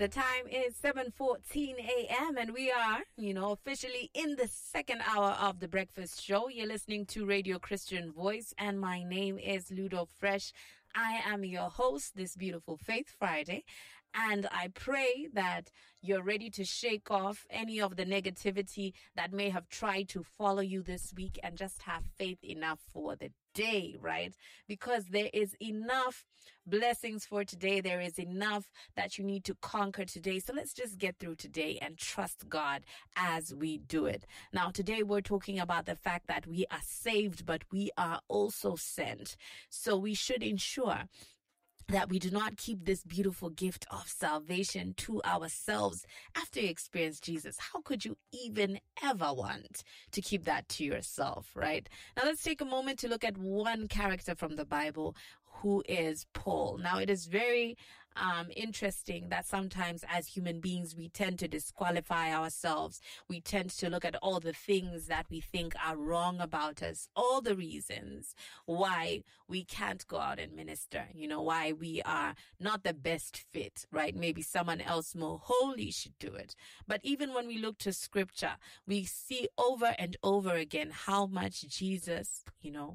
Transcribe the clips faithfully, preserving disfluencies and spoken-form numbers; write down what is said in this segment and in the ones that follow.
The time is seven fourteen a.m. and we are, you know, officially in the second hour of the breakfast show. You're listening to Radio Christian Voice and my name is Ludo Fresh. I am your host this beautiful Faith Friday, and I pray that you're ready to shake off any of the negativity that may have tried to follow you this week and just have faith enough for the day, right? Because there is enough blessings for today. There is enough that you need to conquer today. So let's just get through today and trust God as we do it. Now, today we're talking about the fact that we are saved, but we are also sent. So we should ensure that we do not keep this beautiful gift of salvation to ourselves after you experience Jesus. How could you even ever want to keep that to yourself, right? Now let's take a moment to look at one character from the Bible who is Paul. Now it is very um, interesting that sometimes as human beings we tend to disqualify ourselves. We tend to look at all the things that we think are wrong about us, all the reasons why we can't go out and minister, you know, why we are not the best fit, right? Maybe someone else more holy should do it. But even when we look to scripture, we see over and over again how much Jesus, you know,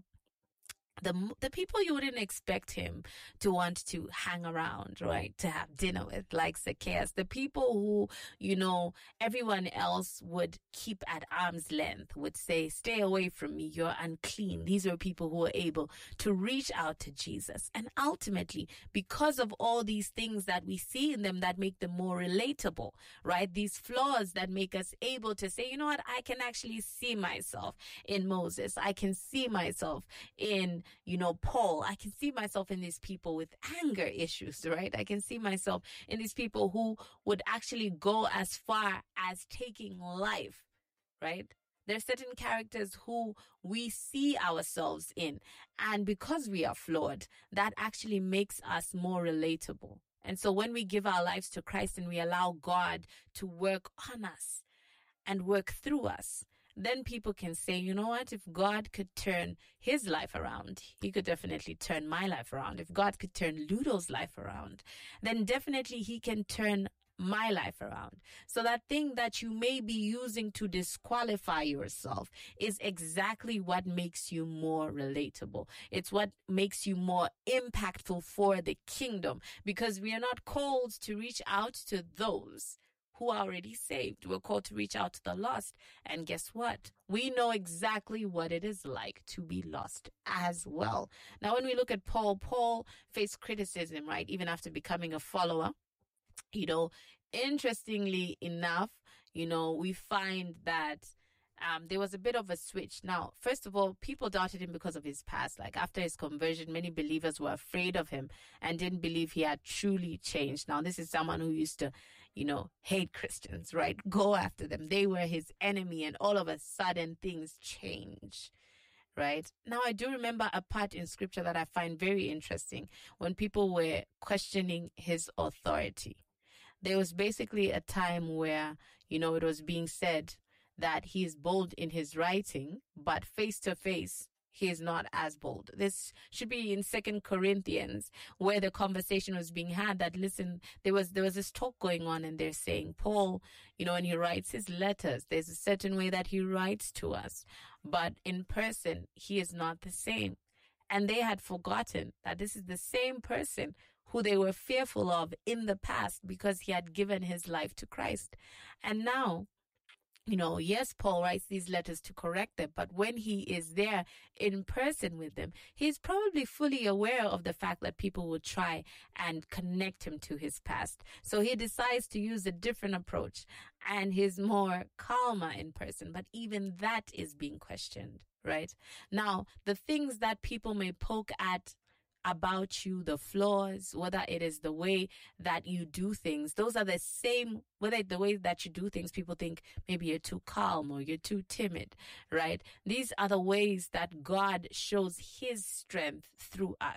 The the people you wouldn't expect him to want to hang around, right? To have dinner with, like Zacchaeus. The people who, you know, everyone else would keep at arm's length, would say, stay away from me, you're unclean. These are people who were able to reach out to Jesus. And ultimately, because of all these things that we see in them that make them more relatable, right? These flaws that make us able to say, you know what, I can actually see myself in Moses. I can see myself in you know, Paul. I can see myself in these people with anger issues, right? I can see myself in these people who would actually go as far as taking life, right? There are certain characters who we see ourselves in. And because we are flawed, that actually makes us more relatable. And so when we give our lives to Christ and we allow God to work on us and work through us, then people can say, you know what, if God could turn his life around, he could definitely turn my life around. If God could turn Ludo's life around, then definitely he can turn my life around. So that thing that you may be using to disqualify yourself is exactly what makes you more relatable. It's what makes you more impactful for the kingdom, because we are not called to reach out to those who are already saved. We're called to reach out to the lost. And guess what? We know exactly what it is like to be lost as well. Now, when we look at Paul, Paul faced criticism, right? Even after becoming a follower. You know, interestingly enough, you know, we find that Um, there was a bit of a switch. Now, first of all, people doubted him because of his past. Like after his conversion, many believers were afraid of him and didn't believe he had truly changed. Now, this is someone who used to, you know, hate Christians, right? Go after them. They were his enemy, and all of a sudden things change. Right? Now, I do remember a part in scripture that I find very interesting when people were questioning his authority. There was basically a time where, you know, it was being said that he is bold in his writing, but face to face, he is not as bold. This should be in Second Corinthians, where the conversation was being had that, listen, there was there was this talk going on, and they're saying, Paul, you know, when he writes his letters, there's a certain way that he writes to us, but in person, he is not the same. And they had forgotten that this is the same person who they were fearful of in the past because he had given his life to Christ. And now, you know, yes, Paul writes these letters to correct them, but when he is there in person with them, he's probably fully aware of the fact that people will try and connect him to his past. So he decides to use a different approach, and he's more calmer in person, but even that is being questioned, right? Now, the things that people may poke at about you, the flaws, whether it is the way that you do things, those are the same, whether it's the way that you do things, people think maybe you're too calm or you're too timid, right? These are the ways that God shows his strength through us.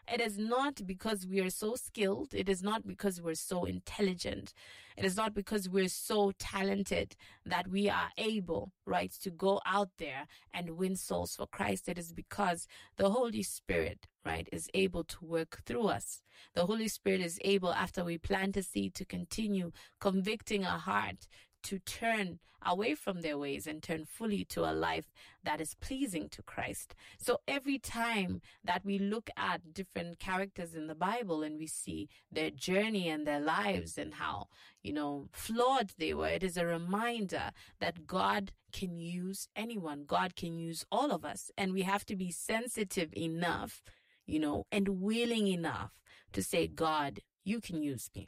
It is not because we are so skilled. It is not because we're so intelligent. It is not because we're so talented that we are able, right, to go out there and win souls for Christ. It is because the Holy Spirit, right, is able to work through us. The Holy Spirit is able, after we plant a seed, to continue convicting our heart to turn away from their ways and turn fully to a life that is pleasing to Christ. So every time that we look at different characters in the Bible and we see their journey and their lives and how, you know, flawed they were, it is a reminder that God can use anyone. God can use all of us. And we have to be sensitive enough, you know, and willing enough to say, God, you can use me.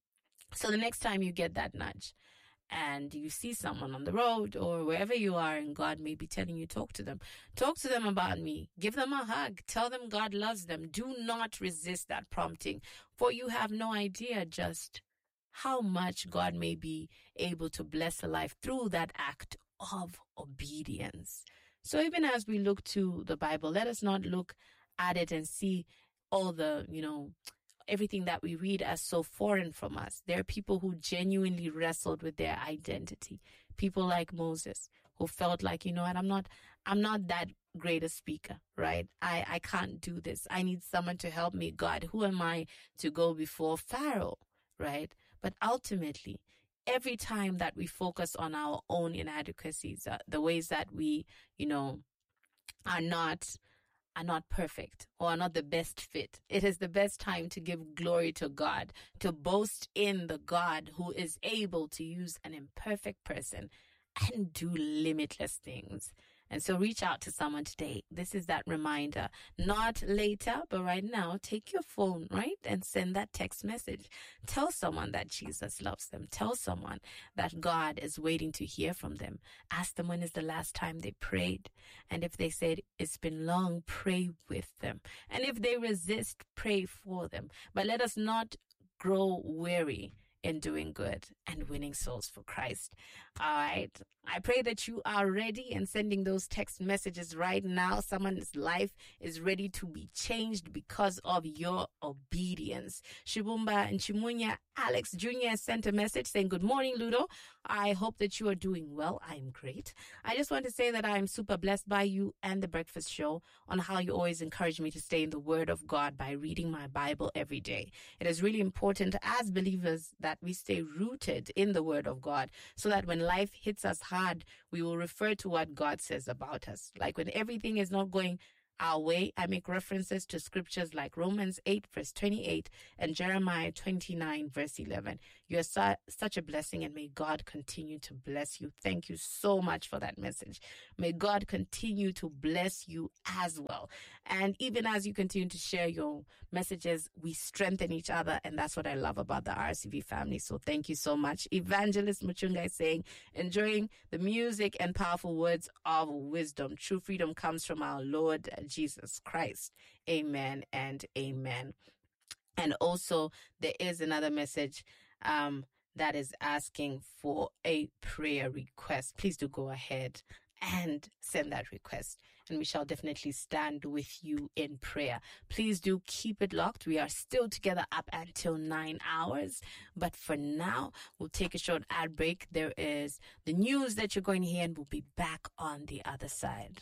So the next time you get that nudge, and you see someone on the road or wherever you are and God may be telling you, talk to them. Talk to them about me. Give them a hug. Tell them God loves them. Do not resist that prompting, for you have no idea just how much God may be able to bless a life through that act of obedience. So even as we look to the Bible, let us not look at it and see all the, you know, everything that we read as so foreign from us. There are people who genuinely wrestled with their identity. People like Moses, who felt like, you know what, I'm not, I'm not that great a speaker, right? I, I can't do this. I need someone to help me. God, who am I to go before Pharaoh, right? But ultimately, every time that we focus on our own inadequacies, uh, the ways that we, you know, are not are not perfect or are not the best fit, it is the best time to give glory to God, to boast in the God who is able to use an imperfect person and do limitless things. And so reach out to someone today. This is that reminder. Not later, but right now, take your phone, right, and send that text message. Tell someone that Jesus loves them. Tell someone that God is waiting to hear from them. Ask them when is the last time they prayed. And if they said it's been long, pray with them. And if they resist, pray for them. But let us not grow weary in doing good and winning souls for Christ. All right. I pray that you are ready and sending those text messages right now. Someone's life is ready to be changed because of your obedience. Shibumba and Chimunya Alex Junior sent a message saying, good morning, Ludo. I hope that you are doing well. I am great. I just want to say that I am super blessed by you and the Breakfast Show on how you always encourage me to stay in the Word of God by reading my Bible every day. It is really important as believers that we stay rooted in the Word of God so that when life hits us hard, we will refer to what God says about us. Like when everything is not going our way, I make references to scriptures like Romans eight, verse twenty-eight, and Jeremiah twenty-nine, verse eleven. You are su- such a blessing, and may God continue to bless you. Thank you so much for that message. May God continue to bless you as well. And even as you continue to share your messages, we strengthen each other, and that's what I love about the R C V family. So thank you so much. Evangelist Muchunga is saying, enjoying the music and powerful words of wisdom. True freedom comes from our Lord Jesus Christ. Amen and amen. And also, there is another message um, that is asking for a prayer request. Please do go ahead and send that request, and we shall definitely stand with you in prayer. Please do keep it locked. We are still together up until nine hours. But for now, we'll take a short ad break. There is the news that you're going to hear, and we'll be back on the other side.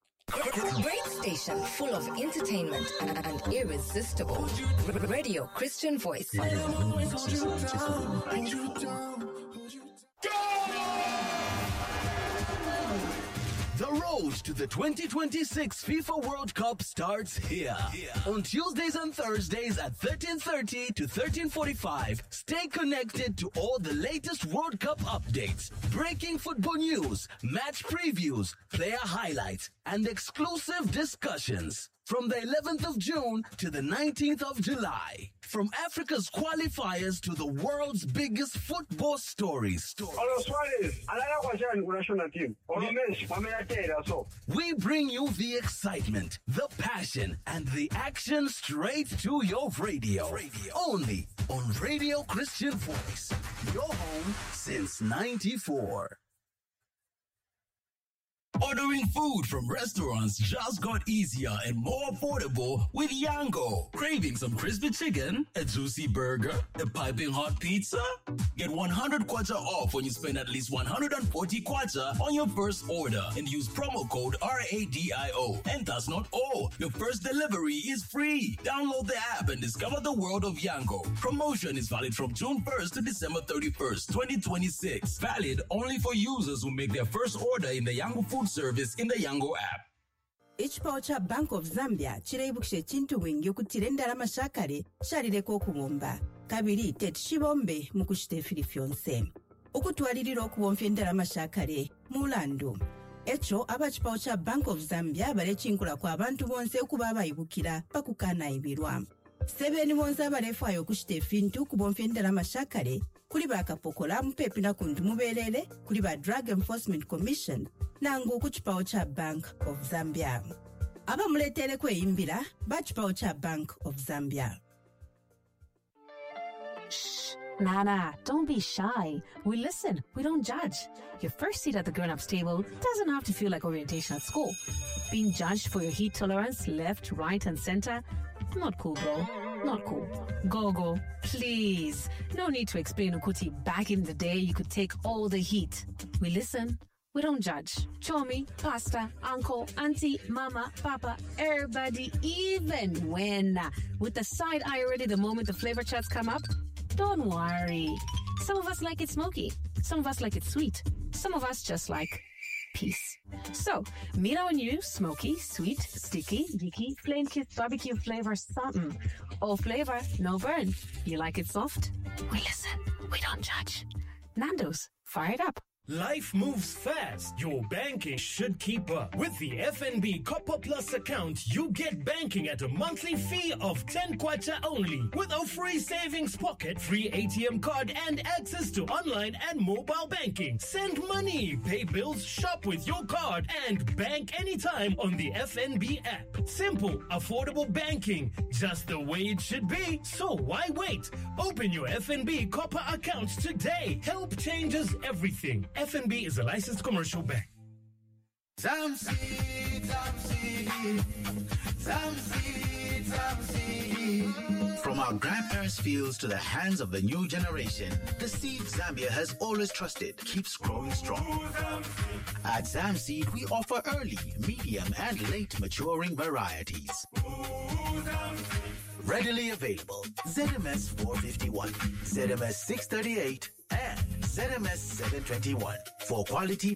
Great station full of entertainment and, and irresistible. Radio Christian Voice. The road to the twenty twenty-six FIFA World Cup starts here. here. On Tuesdays and Thursdays at thirteen thirty to thirteen forty-five, stay connected to all the latest World Cup updates, breaking football news, match previews, player highlights, and exclusive discussions. From the eleventh of June to the nineteenth of July. From Africa's qualifiers to the world's biggest football stories. We bring you the excitement, the passion, and the action straight to your radio. radio. Only on Radio Christian Voice. Your home since ninety-four. Ordering food from restaurants just got easier and more affordable with Yango. Craving some crispy chicken, a juicy burger, a piping hot pizza? Get one hundred kwacha off when you spend at least one hundred forty kwacha on your first order and use promo code R A D I O. And that's not all. Your first delivery is free. Download the app and discover the world of Yango. Promotion is valid from June first to December thirty-first, twenty twenty-six. Valid only for users who make their first order in the Yango food service in the Yango app. Echipawo cha Bank of Zambia chirayibukishe chintu wingi okutira endalama shakale shalireko okubomba kabiri tetishibombe mukushitefiri fyonse okutwalirira okubomfya endalama shakale mulandu echo abachipawo cha Bank of Zambia balechinkula kwa abantu bonse okuba abayibukira pakukana ibirwa sebeni bonse abalefayo okushitefintu kubomfya endalama shakale kuli bakapokola mupepi na kundu mubelele kuli ba Drug Enforcement Commission nangu kuchipawo cha Bank of Zambia aba muletere kweyimbira bachipawo cha Bank of Zambia. Shh, Nana, don't be shy. We listen, we don't judge. Your first seat at the grown-ups table doesn't have to feel like orientation at school. Being judged for your heat tolerance left, right and center, not cool, bro. Not cool. Gogo, please. No need to explain Ukuti. Back in the day, you could take all the heat. We listen. We don't judge. Chomi, pasta, uncle, auntie, mama, papa, everybody, even when with the side eye already the moment the flavor chats come up, don't worry. Some of us like it smoky. Some of us like it sweet. Some of us just like peace. So, meet our new smoky, sweet, sticky, dicky, flame kiss barbecue flavor something. All flavor, no burn. You like it soft? We listen. We don't judge. Nando's, fire it up. Life moves fast. Your banking should keep up. With the F N B Copper Plus account, you get banking at a monthly fee of ten kwacha only. With a free savings pocket, free A T M card, and access to online and mobile banking. Send money, pay bills, shop with your card, and bank anytime on the F N B app. Simple, affordable banking, just the way it should be. So why wait? Open your F N B Copper account today. Help changes everything. F N B is a licensed commercial bank. Zamseed, Zamseed, Zamseed, Zamseed. From our grandparents' fields to the hands of the new generation, the seed Zambia has always trusted keeps growing strong. At Zamseed, we offer early, medium, and late maturing varieties. Readily available: Z M S four fifty-one, Z M S six thirty-eight, and Z M S seven twenty-one for quality